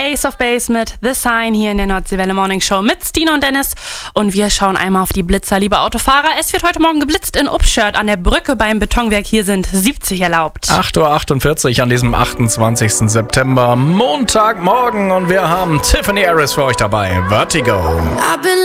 Ace of Base mit The Sign hier in der Nordseewelle Morning Show mit Stina und Dennis. Und wir schauen einmal auf die Blitzer, liebe Autofahrer. Es wird heute Morgen geblitzt in Upschirt an der Brücke beim Betonwerk. Hier sind 70 erlaubt. 8:48 Uhr an diesem 28. September, Montagmorgen. Und wir haben Tiffany Harris für euch dabei. Vertigo.